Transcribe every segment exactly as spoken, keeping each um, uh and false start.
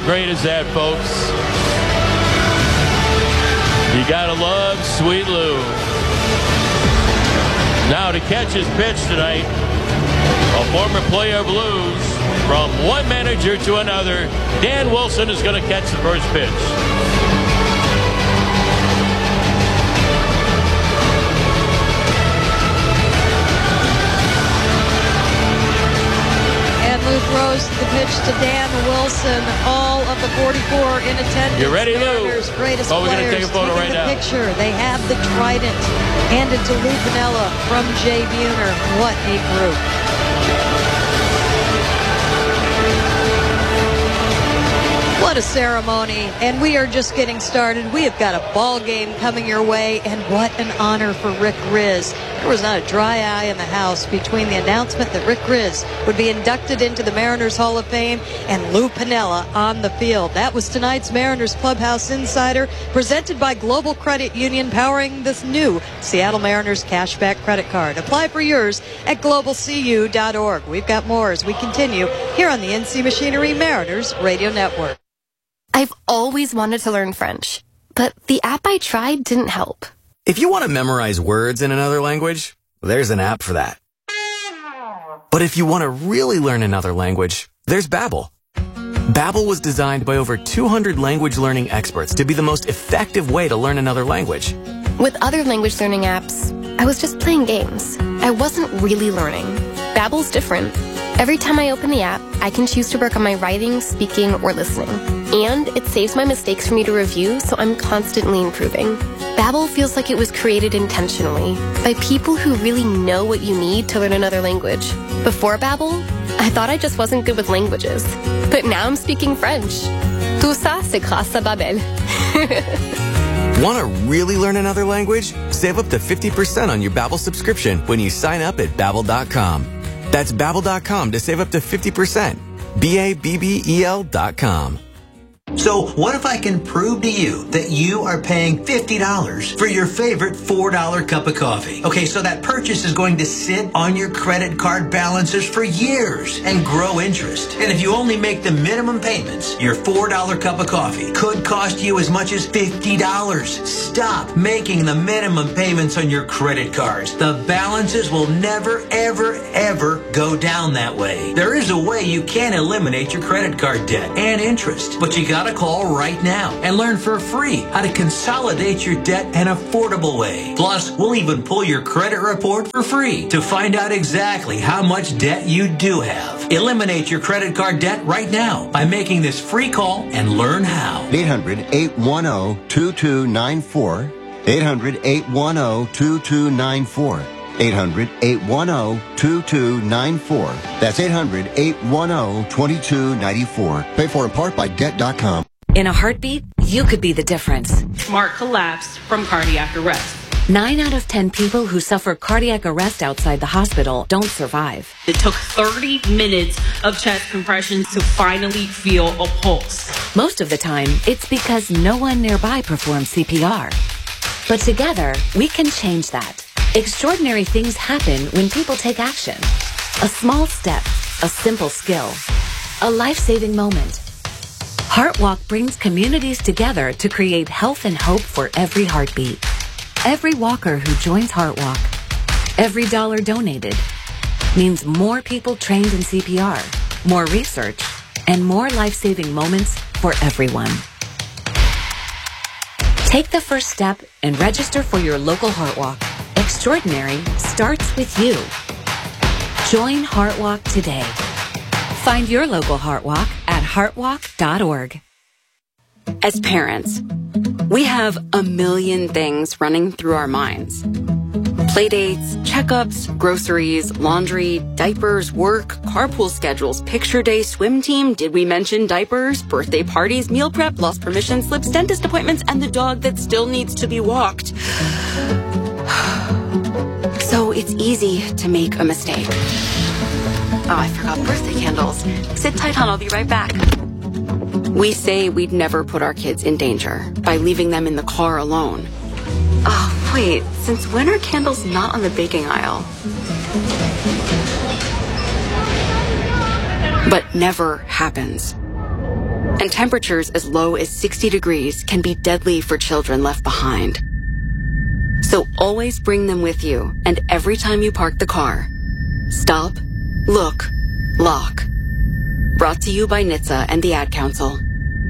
great is that, folks? You gotta love Sweet Lou. Now to catch his pitch tonight, a former player of Lou's, from one manager to another, Dan Wilson is going to catch the first pitch. And Lou throws the pitch to Dan Wilson. All of the forty-four in attendance. You ready, Lou? Mariners' greatest oh, we're going to take a photo right the now. Picture. They have the trident handed to Lou Piniella from Jay Buhner. What a group. What a ceremony, and we are just getting started. We have got a ball game coming your way, and what an honor for Rick Rizzs. There was not a dry eye in the house between the announcement that Rick Rizzs would be inducted into the Mariners Hall of Fame and Lou Piniella on the field. That was tonight's Mariners Clubhouse Insider, presented by Global Credit Union, powering this new Seattle Mariners cashback credit card. Apply for yours at global c u dot org. We've got more as we continue here on the N C Machinery Mariners Radio Network. I've always wanted to learn French, but the app I tried didn't help. If you want to memorize words in another language, there's an app for that. But if you want to really learn another language, there's Babbel. Babbel was designed by over two hundred language learning experts to be the most effective way to learn another language. With other language learning apps, I was just playing games. I wasn't really learning. Babbel's different. Every time I open the app, I can choose to work on my writing, speaking, or listening. And it saves my mistakes for me to review, so I'm constantly improving. Babbel feels like it was created intentionally by people who really know what you need to learn another language. Before Babbel, I thought I just wasn't good with languages. But now I'm speaking French. Tout ça, c'est grâce à Babbel. Want to really learn another language? Save up to fifty percent on your Babbel subscription when you sign up at babbel dot com. That's babbel dot com to save up to fifty percent. B A B B E L dot com. So what if I can prove to you that you are paying fifty dollars for your favorite four dollar cup of coffee? Okay, so that purchase is going to sit on your credit card balances for years and grow interest. And if you only make the minimum payments, your four dollar cup of coffee could cost you as much as fifty dollars. Stop making the minimum payments on your credit cards. The balances will never, ever, ever go down that way. There is a way you can eliminate your credit card debt and interest, but you got to call right now and learn for free how to consolidate your debt an affordable way. Plus, we'll even pull your credit report for free to find out exactly how much debt you do have. Eliminate your credit card debt right now by making this free call and learn how. eight hundred, eight one zero, two two nine four. eight hundred, eight one zero, two two nine four. eight hundred, eight one zero, two two nine four. That's eight hundred, eight one zero, two two nine four. Paid for in part by debt dot com. In a heartbeat, you could be the difference. Mark collapsed from cardiac arrest. Nine out of ten people who suffer cardiac arrest outside the hospital don't survive. It took thirty minutes of chest compressions to finally feel a pulse. Most of the time, it's because no one nearby performs C P R. But together, we can change that. Extraordinary things happen when people take action. A small step, a simple skill, a life-saving moment. HeartWalk brings communities together to create health and hope for every heartbeat. Every walker who joins HeartWalk, every dollar donated, means more people trained in C P R, more research, and more life-saving moments for everyone. Take the first step and register for your local HeartWalk. Extraordinary starts with you. Join HeartWalk today. Find your local HeartWalk at heart walk dot org. As parents, we have a million things running through our minds. Playdates, checkups, groceries, laundry, diapers, work, carpool schedules, picture day, swim team, did we mention diapers, birthday parties, meal prep, lost permission slips, dentist appointments, and the dog that still needs to be walked. So it's easy to make a mistake. Oh, I forgot birthday candles. Sit tight, hon, I'll be right back. We say we'd never put our kids in danger by leaving them in the car alone. Oh, wait, since when are candles not on the baking aisle? But never happens. And temperatures as low as sixty degrees can be deadly for children left behind. So always bring them with you, and every time you park the car, stop, look, lock. Brought to you by N H T S A and the Ad Council.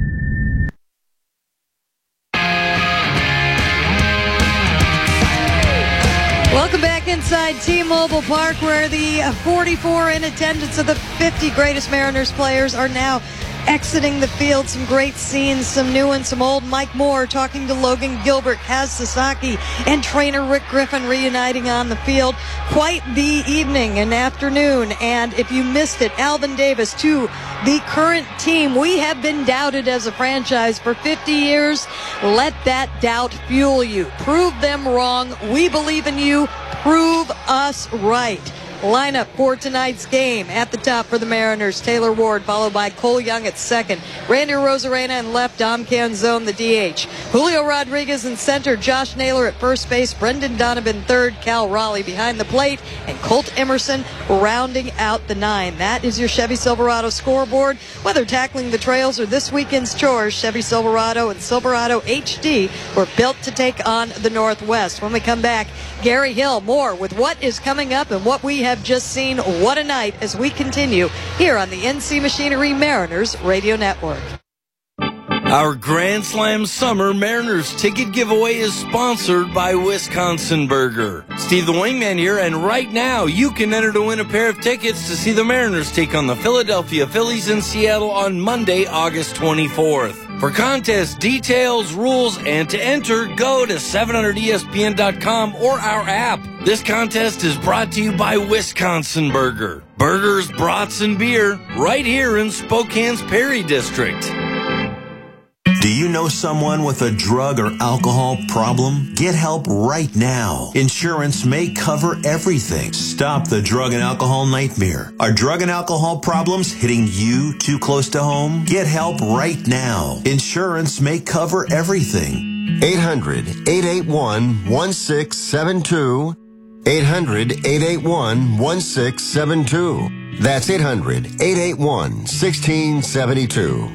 Welcome back inside T-Mobile Park, where the forty-four in attendance of the fifty greatest Mariners players are now exiting the field. Some great scenes, some new and some old. Mike Moore talking to Logan Gilbert, Kaz Sasaki, and trainer Rick Griffin reuniting on the field. Quite the evening and afternoon. And if you missed it, Alvin Davis to the current team. We have been doubted as a franchise for fifty years. Let that doubt fuel you. Prove them wrong. We believe in you. Prove us right. Lineup for tonight's game at the top for the Mariners: Taylor Ward, followed by Cole Young at second, Randy Rosarena in left, Dom Canzone the D H, Julio Rodriguez in center, Josh Naylor at first base, Brendan Donovan third, Cal Raleigh behind the plate, and Colt Emerson rounding out the nine. That is your Chevy Silverado scoreboard. Whether tackling the trails or this weekend's chores, Chevy Silverado and Silverado H D were built to take on the Northwest. When we come back, Gary Hill more with what is coming up and what we have just seen. What a night as we continue here on the N C Machinery Mariners Radio Network. Our Grand Slam Summer Mariners ticket giveaway is sponsored by Wisconsin Burger. Steve the Wingman here, and right now you can enter to win a pair of tickets to see the Mariners take on the Philadelphia Phillies in Seattle on Monday, August twenty-fourth. For contest details, rules, and to enter, go to seven hundred E S P N dot com or our app. This contest is brought to you by Wisconsin Burger. Burgers, brats, and beer right here in Spokane's Perry District. Do you know someone with a drug or alcohol problem? Get help right now. Insurance may cover everything. Stop the drug and alcohol nightmare. Are drug and alcohol problems hitting you too close to home? Get help right now. Insurance may cover everything. eight hundred, eight eight one, one six seven two. eight hundred, eight eight one, one six seven two. That's eight hundred, eight eight one, one six seven two.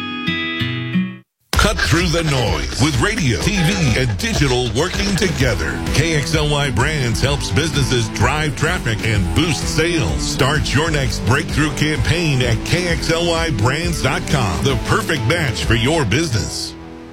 Cut through the noise with radio, T V, and digital working together. K X L Y Brands helps businesses drive traffic and boost sales. Start your next breakthrough campaign at K X L Y brands dot com. The perfect match for your business.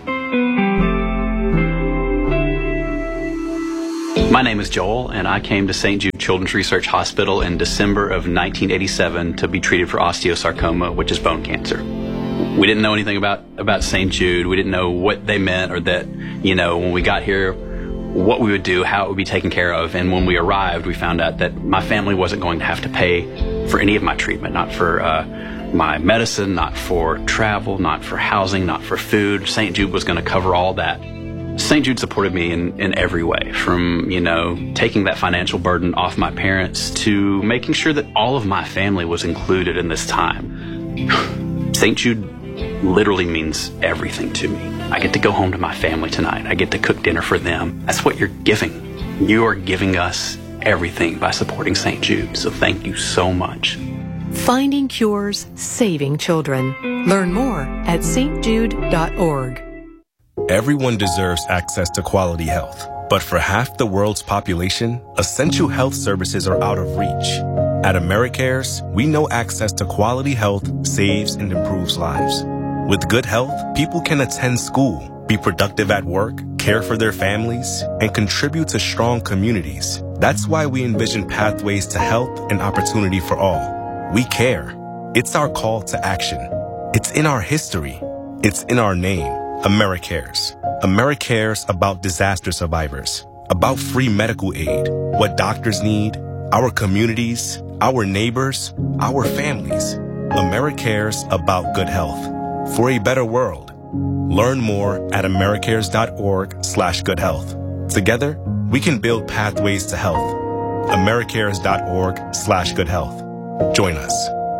My name is Joel, and I came to Saint Jude Children's Research Hospital in December of nineteen eighty-seven to be treated for osteosarcoma, which is bone cancer. We didn't know anything about, about Saint Jude. We didn't know what they meant, or that, you know, when we got here, what we would do, how it would be taken care of. And when we arrived, we found out that my family wasn't going to have to pay for any of my treatment, not for uh, my medicine, not for travel, not for housing, not for food. Saint Jude was going to cover all that. Saint Jude supported me in, in every way, from, you know, taking that financial burden off my parents to making sure that all of my family was included in this time. Saint Jude literally means everything to me. I get to go home to my family tonight. I get to cook dinner for them. That's what you're giving. You are giving us everything by supporting Saint Jude. So thank you so much. Finding cures, saving children. Learn more at s t jude dot org. Everyone deserves access to quality health. But for half the world's population, essential health services are out of reach. At AmeriCares, we know access to quality health saves and improves lives. With good health, people can attend school, be productive at work, care for their families, and contribute to strong communities. That's why we envision pathways to health and opportunity for all. We care. It's our call to action. It's in our history. It's in our name. AmeriCares. AmeriCares about disaster survivors, about free medical aid, what doctors need, our communities, our neighbors, our families. AmeriCares about good health. For a better world. Learn more at americares dot org slash good health. Together, we can build pathways to health. americares dot org slash good health. Join us.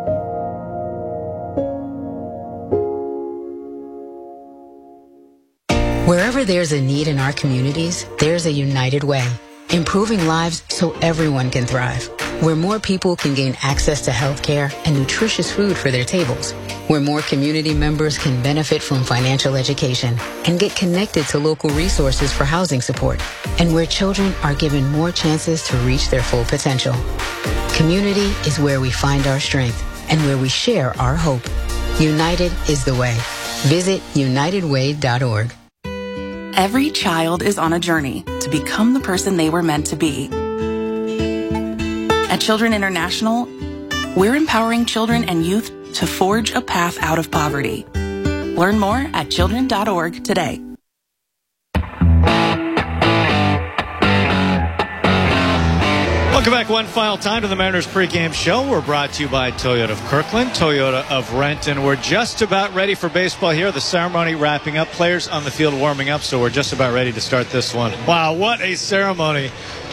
Wherever there's a need in our communities, there's a United Way. Improving lives so everyone can thrive. Where more people can gain access to health care and nutritious food for their tables. where more community members can benefit from financial education and get connected to local resources for housing support, and where children are given more chances to reach their full potential. Community is where we find our strength and where we share our hope. United is the way. Visit united way dot org. Every child is on a journey to become the person they were meant to be. At Children International, we're empowering children and youth to forge a path out of poverty. Learn more at children dot org today. Welcome back one final time to the Mariners pregame show. We're brought to you by Toyota of Kirkland, Toyota of Renton. We're just about ready for baseball here. The ceremony wrapping up, players on the field warming up, so we're just about ready to start this one. Wow, what a ceremony.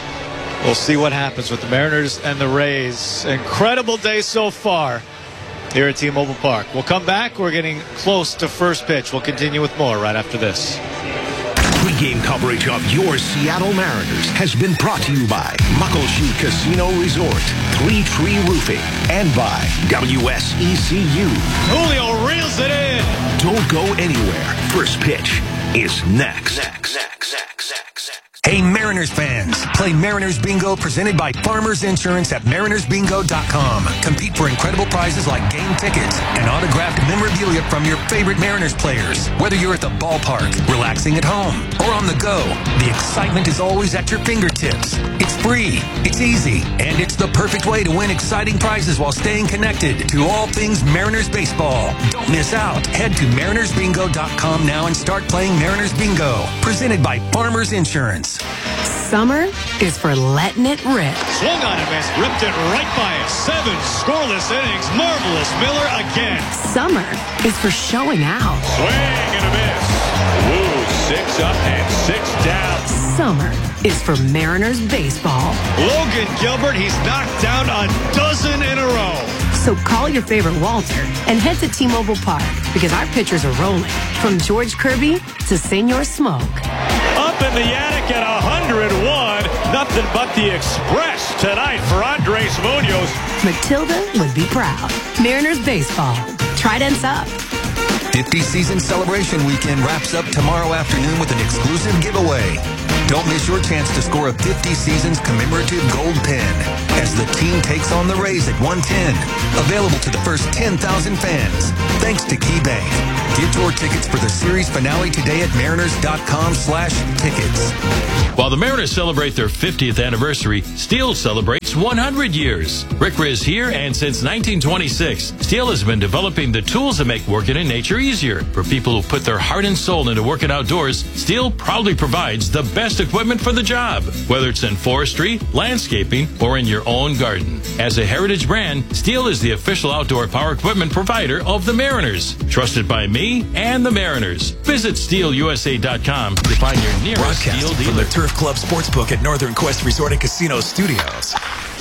We'll see what happens with the Mariners and the Rays. Incredible day so far here at T-Mobile Park. We'll come back. We're getting close to first pitch. We'll continue with more right after this. Pre-game coverage of your Seattle Mariners has been brought to you by Muckleshoot Casino Resort, Three Tree Roofing, and by W S E C U. Julio reels it in. Don't go anywhere. First pitch is next. Next, next, next, next, next. Hey, Mariners fans, play Mariners Bingo presented by Farmers Insurance at mariners bingo dot com. Compete for incredible prizes like game tickets and autographed memorabilia from your favorite Mariners players. Whether you're at the ballpark, relaxing at home, or on the go, the excitement is always at your fingertips. It's free, it's easy, and it's the perfect way to win exciting prizes while staying connected to all things Mariners baseball. Don't miss out. Head to mariners bingo dot com now and start playing Mariners Bingo, presented by Farmers Insurance. Summer is for letting it rip. Swung on and missed, ripped it right by it. Seven scoreless innings. Marvelous Miller again. Summer is for showing out. Swing and a miss. Woo, six up and six down. Summer is for Mariners baseball. Logan Gilbert, he's knocked down a dozen in a row. So call your favorite Walter and head to T-Mobile Park because our pitchers are rolling. From George Kirby to Senor Smoke. Up in the attic at one oh one. Nothing but the Express tonight for Andres Munoz. Matilda would be proud. Mariners baseball. Trident's up. fifty season celebration weekend wraps up tomorrow afternoon with an exclusive giveaway. Don't miss your chance to score a fifty seasons commemorative gold pin as the team takes on the Rays at one ten. Available to the first ten thousand fans. Thanks to KeyBank. Get your tickets for the series finale today at mariners dot com slash tickets. While the Mariners celebrate their fiftieth anniversary, Steel celebrates one hundred years. Rick Riz here, and since nineteen twenty-six, Steel has been developing the tools that make working in nature easier. For people who put their heart and soul into working outdoors, Steel proudly provides the best equipment for the job, whether it's in forestry, landscaping, or in your own garden. As a heritage brand, Steel is the official outdoor power equipment provider of the Mariners. Trusted by me and the Mariners. Visit steel u s a dot com to find your nearest Steel Broadcasting dealer. from the Turf Club Sportsbook at Northern Quest Resort and Casino Studios.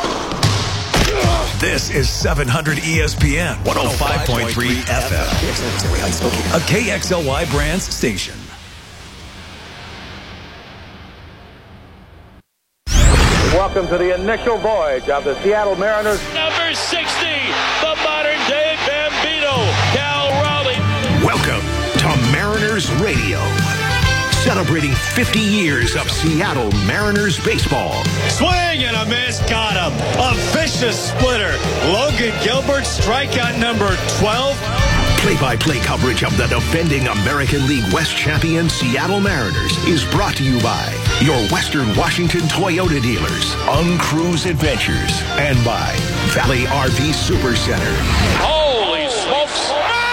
This is seven hundred E S P N one oh five point three F M, a K X L Y Brands station. Welcome to the initial voyage of the Seattle Mariners. Number sixty, the modern-day Bambino, Cal Raleigh. Welcome to Mariners Radio. Celebrating fifty years of Seattle Mariners baseball. Swing and a miss, got him. A vicious splitter. Logan Gilbert, strikeout number twelve. Play-by-play coverage of the defending American League West champion Seattle Mariners is brought to you by your Western Washington Toyota dealers, Uncruise Adventures, and by Valley R V Super Center. Holy smokes!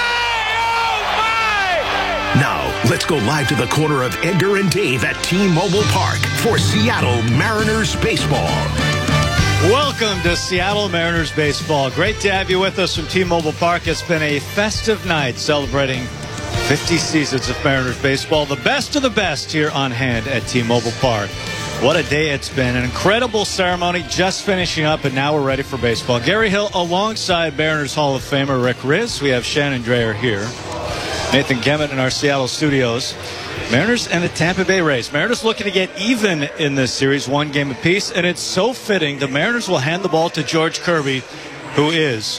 Now, let's go live to the corner of Edgar and Dave at T-Mobile Park for Seattle Mariners baseball. Welcome to Seattle Mariners baseball. Great to have you with us from T-Mobile Park. It's been a festive night celebrating fifty seasons of Mariners baseball. The best of the best here on hand at T-Mobile Park. What a day it's been. An incredible ceremony just finishing up, and now we're ready for baseball. Gary Hill alongside Mariners Hall of Famer Rick Riz. We have Shannon Dreyer here. Nathan Gemmett in our Seattle studios. Mariners and the Tampa Bay Rays. Mariners looking to get even in this series, one game apiece, and it's so fitting. The Mariners will hand the ball to George Kirby, who is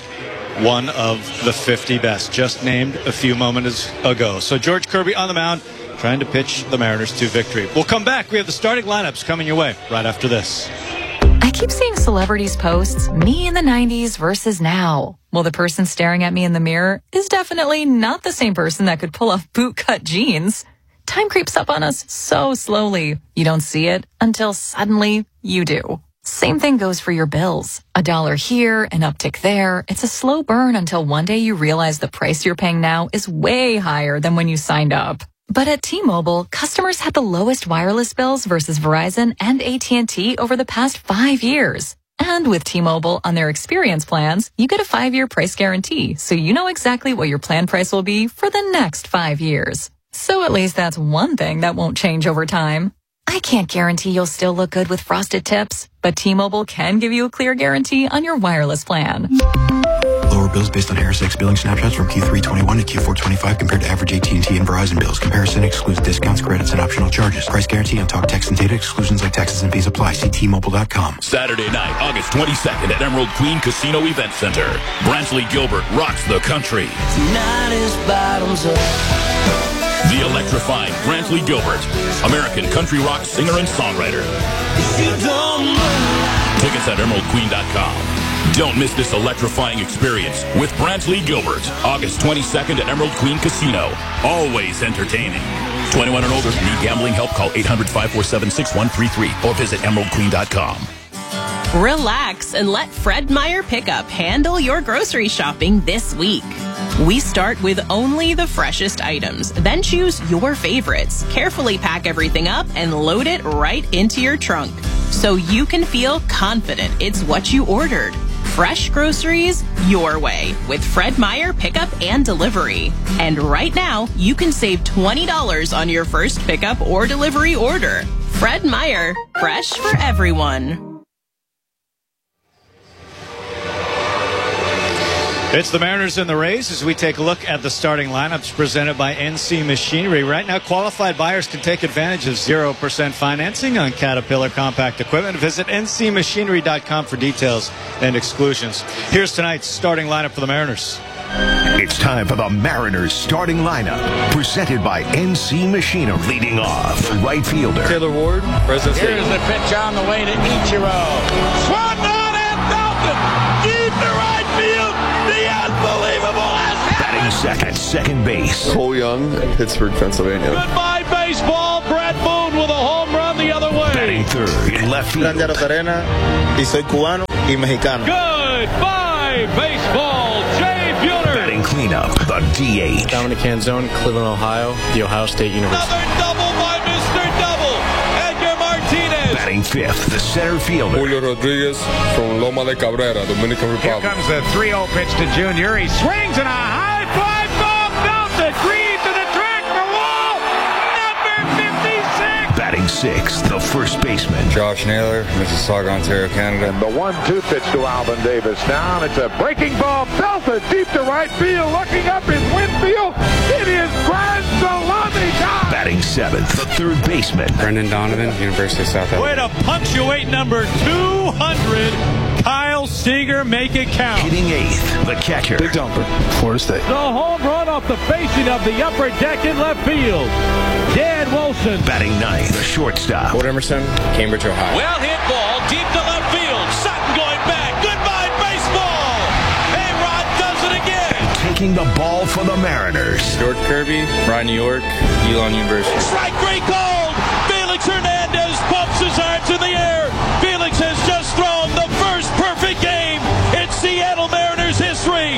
one of the fifty best, just named a few moments ago. So George Kirby on the mound, trying to pitch the Mariners to victory. We'll come back. We have the starting lineups coming your way right after this. I keep seeing celebrities posts, me in the nineties versus now. Well, the person staring at me in the mirror is definitely not the same person that could pull off bootcut jeans. Time creeps up on us so slowly. You don't see it until suddenly you do. Same thing goes for your bills. A dollar here, an uptick there. It's a slow burn until one day you realize the price you're paying now is way higher than when you signed up. But at T-Mobile, customers had the lowest wireless bills versus Verizon and A T and T over the past five years. And with T-Mobile on their experience plans, you get a five-year price guarantee, so you know exactly what your plan price will be for the next five years. So at least that's one thing that won't change over time. I can't guarantee you'll still look good with frosted tips, but T-Mobile can give you a clear guarantee on your wireless plan. Lower bills based on Harris X billing snapshots from Q three twenty-one to Q four twenty-five compared to average A T and T and Verizon bills. Comparison excludes discounts, credits, and optional charges. Price guarantee on talk, text, and data exclusions like taxes and fees apply. See T Mobile dot com. Saturday night, August twenty-second at Emerald Queen Casino Event Center. Brantley Gilbert rocks the country. Tonight is bottoms up. The electrifying Brantley Gilbert, American country rock singer and songwriter. You don't know. Tickets at emerald queen dot com. Don't miss this electrifying experience with Brantley Gilbert, August twenty-second at Emerald Queen Casino. Always entertaining. twenty-one and older. Need gambling help? Call eight hundred, five four seven, six one three three or visit emerald queen dot com. Relax and let Fred Meyer Pickup handle your grocery shopping this week. We start with only the freshest items, then choose your favorites. Carefully pack everything up and load it right into your trunk so you can feel confident it's what you ordered. Fresh groceries your way with Fred Meyer Pickup and Delivery. And right now, you can save twenty dollars on your first pickup or delivery order. Fred Meyer, fresh for everyone. It's the Mariners and the Rays as we take a look at the starting lineups presented by N C Machinery. Right now, qualified buyers can take advantage of zero percent financing on Caterpillar compact equipment. Visit N C machinery dot com for details and exclusions. Here's tonight's starting lineup for the Mariners. It's time for the Mariners starting lineup, presented by N C Machinery. Leading off, the right fielder, Taylor Ward. Here's the pitch on the way to Ichiro. Swung on and Dalton, deep to right field. The unbelievable has batting second, second base. Cole Young, Pittsburgh, Pennsylvania. Goodbye, baseball. Brett Boone with a home run the other way. Batting third in left field. Grande Arena, y soy cubano y mexicano. Goodbye, baseball. Jay Buhner. Batting cleanup, the D H. Dominic Canzone, Cleveland, Ohio, The Ohio State University. Another double by Mister Double. Edgar Martinez. Batting fifth, the center fielder. Julio Rodriguez from Loma de Cabrera, Dominican Republic. Here comes the three oh pitch to Junior. He swings and a high fly ball belted. Green to the track, the wall. Number fifty-six. Batting sixth, the first baseman. Josh Naylor, Mississauga, Ontario, Canada. And the one two pitch to Alvin Davis. Now it's a breaking ball. Belted deep to right field. Looking up is Winfield. It is grand salami time. Batting seventh, the third baseman. Brendan Donovan, University of South Alabama. Way to punctuate number two hundred. Kyle Seager, make it count. Hitting eighth, the catcher. Big dumper, Florida State. The home run off the facing of the upper deck in left field. Dan Wilson. Batting ninth, the shortstop. Fort Emerson, Cambridge, Ohio. Well hit ball deep to left field. Sutton going back. Goodbye, baseball. A-Rod does it again. Taking the ball for the Mariners. George Kirby, Ryan New York, Elon University. Strike three called. Felix Hernandez pumps his arms in the air. Felix has just thrown the first perfect game in Seattle Mariners history.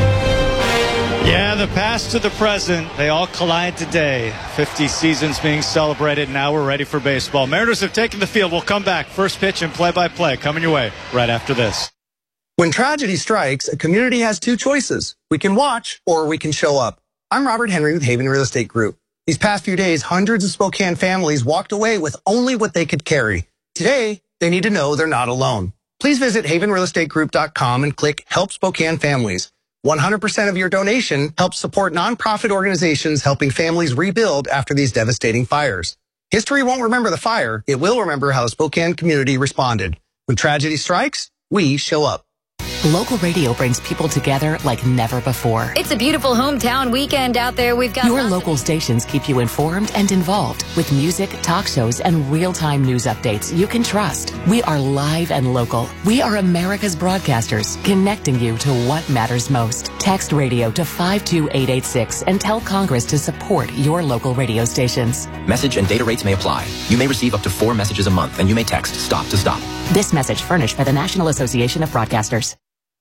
Yeah, the past to the present, they all collide today. fifty seasons being celebrated. Now we're ready for baseball. Mariners have taken the field. We'll come back. First pitch and play-by-play coming your way right after this. When tragedy strikes, a community has two choices. We can watch or we can show up. I'm Robert Henry with Haven Real Estate Group. These past few days, hundreds of Spokane families walked away with only what they could carry. Today, they need to know they're not alone. Please visit haven real estate group dot com and click Help Spokane Families. one hundred percent of your donation helps support nonprofit organizations helping families rebuild after these devastating fires. History won't remember the fire. It will remember how the Spokane community responded. When tragedy strikes, we show up. Local radio brings people together like never before. It's a beautiful hometown weekend out there. We've got your local stations keep you informed and involved with music, talk shows, and real-time news updates you can trust. We are live and local. We are America's broadcasters, connecting you to what matters most. Text radio to five two eight eight six and tell Congress to support your local radio stations. Message and data rates may apply. You may receive up to four messages a month, and you may text STOP to STOP. This message furnished by the National Association of Broadcasters.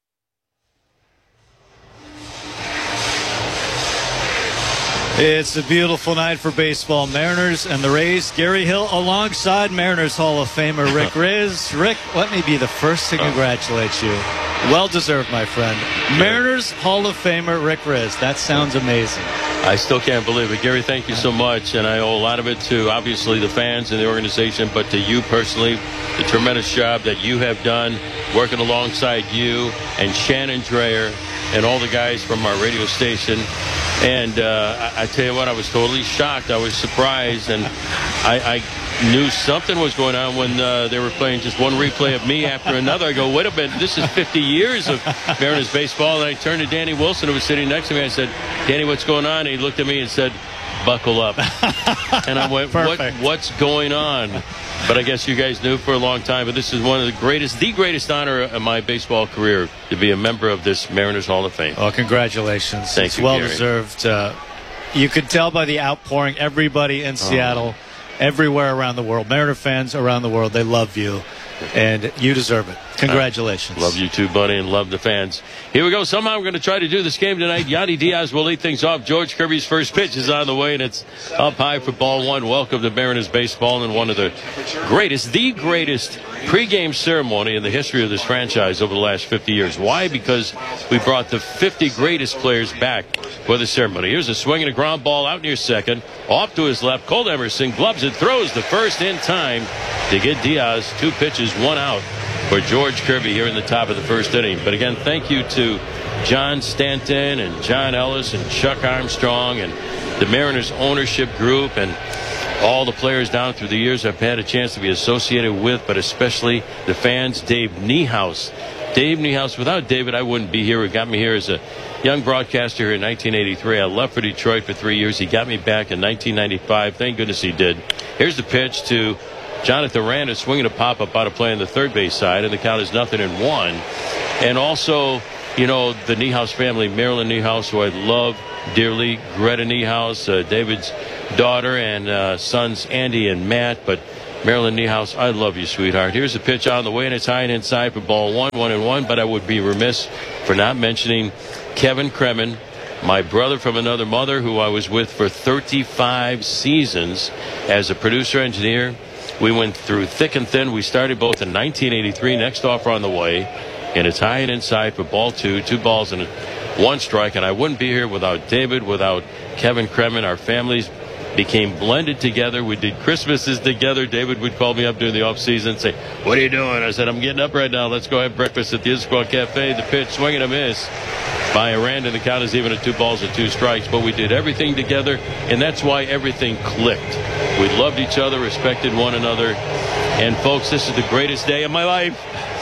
It's a beautiful night for baseball. Mariners and the Rays. Gary Hill alongside Mariners Hall of Famer Rick Riz. Rick, let me be the first to congratulate you. Well deserved, my friend. Mariners Hall of Famer Rick Riz. That sounds amazing. I still can't believe it. Gary, thank you so much. And I owe a lot of it to, obviously, the fans and the organization, but to you personally, the tremendous job that you have done working alongside you and Shannon Dreyer and all the guys from our radio station. And uh, I, I tell you what, I was totally shocked. I was surprised, and I, I knew something was going on when uh, they were playing just one replay of me after another. I go, wait a minute, this is fifty years of Mariners baseball. And I turned to Danny Wilson, who was sitting next to me. I said, Danny, what's going on? And he looked at me and said, buckle up. And I went, what, what's going on? But I guess you guys knew for a long time. But this is one of the greatest, the greatest honor of my baseball career, to be a member of this Mariners Hall of Fame. Oh, congratulations. Thank it's you, well Gary. deserved. Uh, you could tell by the outpouring, everybody in Seattle, oh. everywhere around the world, Mariner fans around the world, they love you. And you deserve it. Congratulations. Uh, love you too, buddy, and love the fans. Here we go. Somehow we're going to try to do this game tonight. Yandy Diaz will lead things off. George Kirby's first pitch is on the way, and it's up high for ball one. Welcome to Mariners baseball and one of the greatest, the greatest pregame ceremony in the history of this franchise over the last fifty years. Why? Because we brought the fifty greatest players back for the ceremony. Here's a swing and a ground ball out near second. Off to his left. Cole Emerson gloves it, throws the first in time to get Diaz two pitches, one out for George Kirby here in the top of the first inning. But again, thank you to John Stanton and John Ellis and Chuck Armstrong and the Mariners ownership group and all the players down through the years I've had a chance to be associated with, but especially the fans. Dave Niehaus. Dave Niehaus. Without David, I wouldn't be here. He got me here as a young broadcaster here in nineteen eighty-three. I left for Detroit for three years. He got me back in nineteen ninety-five. Thank goodness he did. Here's the pitch to Jonathan Rand, swinging a pop-up out of play on the third base side, and the count is nothing in one. And also, you know, the Niehaus family, Marilyn Niehaus, who I love dearly, Greta Niehaus, uh, David's daughter, and uh, sons Andy and Matt. But Marilyn Niehaus, I love you, sweetheart. Here's the pitch on the way, and it's high and inside for ball one, one and one. But I would be remiss for not mentioning Kevin Kremen, my brother from another mother, who I was with for thirty-five seasons as a producer engineer. We went through thick and thin. We started both in nineteen eighty-three. Next offer on the way. And it's high and inside for ball two. Two balls and one strike. And I wouldn't be here without David, without Kevin Kremen. Our families became blended together. We did Christmases together. David would call me up during the off season and say, what are you doing? I said, I'm getting up right now. Let's go have breakfast at the Issaquah Cafe. The pitch, swing and a miss by Aranda. The count is even at two balls and two strikes. But we did everything together, and that's why everything clicked. We loved each other, respected one another. And, folks, this is the greatest day of my life.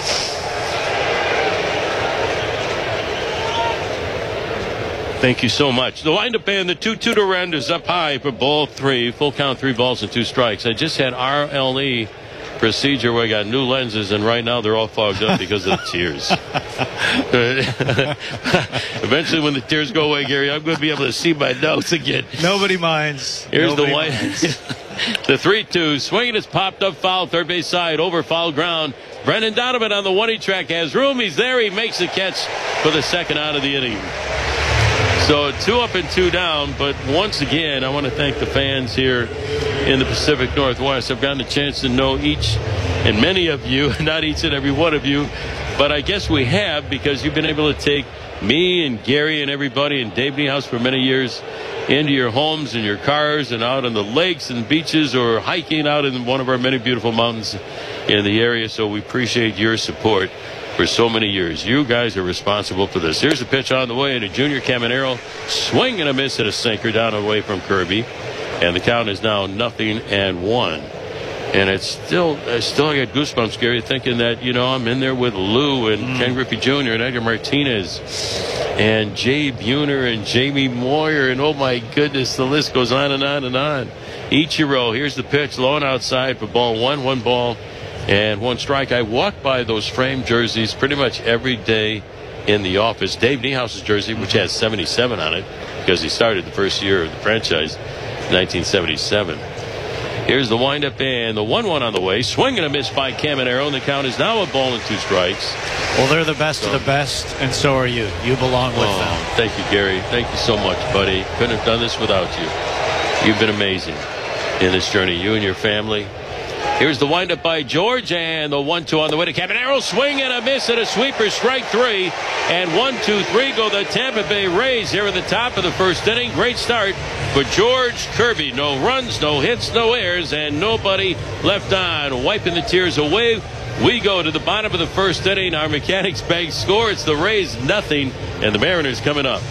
Thank you so much. The windup and the two two to Aranda is up high for ball three. Full count, three balls and two strikes. I just had R L E procedure where I got new lenses, and right now they're all fogged up because of the tears. Eventually, when the tears go away, Gary, I'm going to be able to see my notes again. Nobody minds. Here's Nobody the white. The three two. Swinging is popped up foul, third base side, over foul ground. Brendan Donovan on the one-E track has room. He's there. He makes the catch for the second out of the inning. So two up and two down, but once again, I want to thank the fans here in the Pacific Northwest. I've gotten a chance to know each and many of you, not each and every one of you, but I guess we have, because you've been able to take me and Gary and everybody and Dave Niehaus for many years into your homes and your cars and out on the lakes and beaches or hiking out in one of our many beautiful mountains in the area. So we appreciate your support for so many years. You guys are responsible for this. Here's a pitch on the way to Junior Caminero. Swing and a miss at a sinker down away from Kirby. And the count is now nothing and one. And it's still, I still get goosebumps, Gary, thinking that, you know, I'm in there with Lou and mm. Ken Griffey Junior and Edgar Martinez and Jay Buhner and Jamie Moyer. And, oh, my goodness, the list goes on and on and on. Ichiro, here's the pitch, low and outside for ball one, one ball and one strike. I walk by those framed jerseys pretty much every day in the office. Dave Niehause's jersey, which has seventy-seven on it because he started the first year of the franchise, nineteen seventy-seven. Here's the windup and the one one on the way. Swing and a miss by Caminero, and the count is now a ball and two strikes. Well, they're the best so. of the best, and so are you. You belong with oh, them. Thank you, Gary. Thank you so much, buddy. Couldn't have done this without you. You've been amazing in this journey, you and your family. Here's the windup by George, and the one two on the way to Caminero. Swing and a miss and a sweeper, strike three. And one, two, three go the Tampa Bay Rays here at the top of the first inning. Great start for George Kirby. No runs, no hits, no errors, and nobody left on. Wiping the tears away. We go to the bottom of the first inning. Our Mechanics Bank score. It's the Rays nothing, and the Mariners coming up.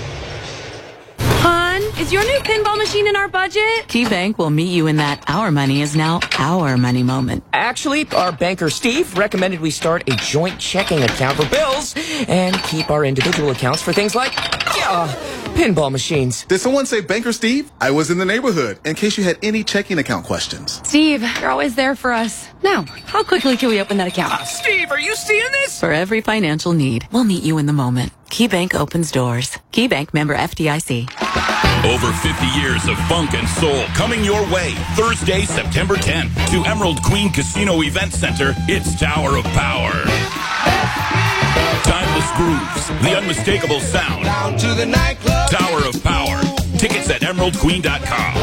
Hon, is your new pinball machine in our budget? KeyBank will meet you in that our money is now our money moment. Actually, our banker Steve recommended we start a joint checking account for bills and keep our individual accounts for things like uh, pinball machines. Did someone say Banker Steve? I was in the neighborhood in case you had any checking account questions. Steve, you're always there for us. Now, how quickly can we open that account? Uh, Steve, are you seeing this? For every financial need, we'll meet you in the moment. KeyBank opens doors. KeyBank, member F D I C. Over fifty years of funk and soul coming your way. Thursday, September tenth, to Emerald Queen Casino Event Center. It's Tower of Power. Timeless grooves, the unmistakable sound. Down to the nightclub. Tower of Power. Tickets at emerald queen dot com.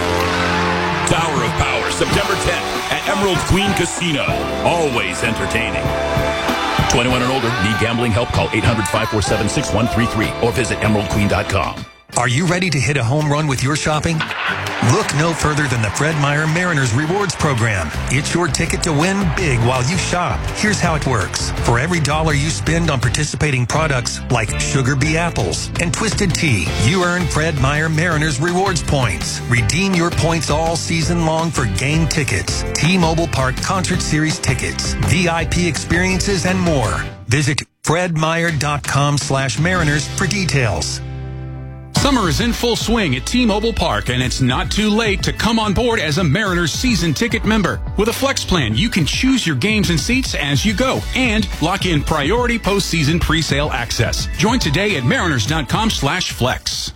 Tower of Power, September tenth at Emerald Queen Casino. Always entertaining. twenty-one and older. Need gambling help? Call eight hundred, five four seven, six one three three or visit emerald queen dot com. Are you ready to hit a home run with your shopping? Look no further than the Fred Meyer Mariners Rewards Program. It's your ticket to win big while you shop. Here's how it works. For every dollar you spend on participating products like Sugar Bee Apples and Twisted Tea, you earn Fred Meyer Mariners Rewards points. Redeem your points all season long for game tickets, T-Mobile Park Concert Series tickets, V I P experiences, and more. Visit fredmeyer.com slash mariners for details. Summer is in full swing at T-Mobile Park, and it's not too late to come on board as a Mariners season ticket member. With a Flex plan, you can choose your games and seats as you go and lock in priority postseason presale access. Join today at mariners.com slash flex.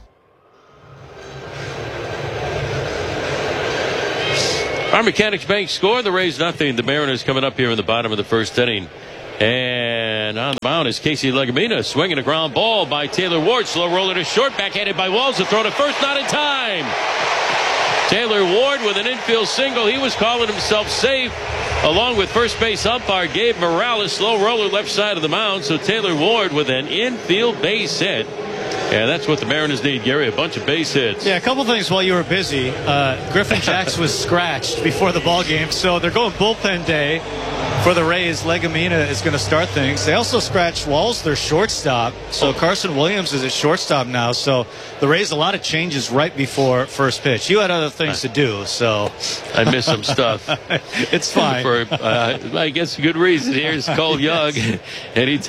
Our Mechanics Bank score. The Rays nothing. The Mariners coming up here in the bottom of the first inning. And on the mound is Casey Legumina, swinging a ground ball by Taylor Ward. Slow roller to short, backhanded by Walls. The throw to first, not in time. Taylor Ward with an infield single. He was calling himself safe, along with first base umpire Gabe Morales. Slow roller left side of the mound. So Taylor Ward with an infield base hit. And that's what the Mariners need, Gary, a bunch of base hits. Yeah, a couple things while you were busy. Uh, Griffin Jax was scratched before the ball game, so they're going bullpen day for the Rays. Legumina is going to start things. They also scratched Walls, their shortstop. So Carson Williams is at shortstop now. So the Rays, a lot of changes right before first pitch. You had other things to do, so. I missed some stuff. It's fine. For, uh, I guess, a good reason. Here's Cole Young. Anytime.